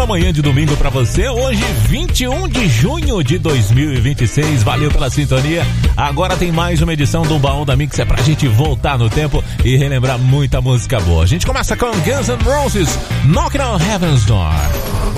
ótima manhã de domingo pra você. Hoje, 21 de junho de 2026. Valeu pela sintonia. Agora tem mais uma edição do Baú da Mix. É pra gente voltar no tempo e relembrar muita música boa. A gente começa com Guns N' Roses, Knocking on Heaven's Door.